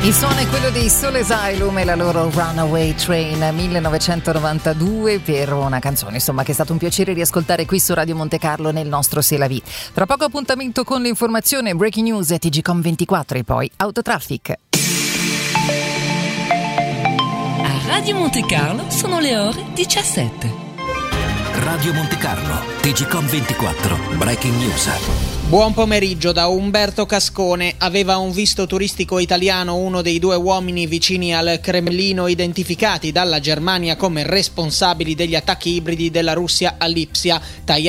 Il suono è quello dei Soul Asylum e la loro Runaway Train 1992, per una canzone insomma che è stato un piacere riascoltare qui su Radio Monte Carlo nel nostro C'est la vie. Tra poco appuntamento con l'informazione, breaking news e TGcom 24 e poi Autotraffic. A Radio Monte Carlo sono le ore 17. Radio Monte Carlo, TGcom 24, breaking news. Buon pomeriggio da Umberto Cascone. Aveva un visto turistico italiano uno dei due uomini vicini al Cremlino identificati dalla Germania come responsabili degli attacchi ibridi della Russia a Lipsia.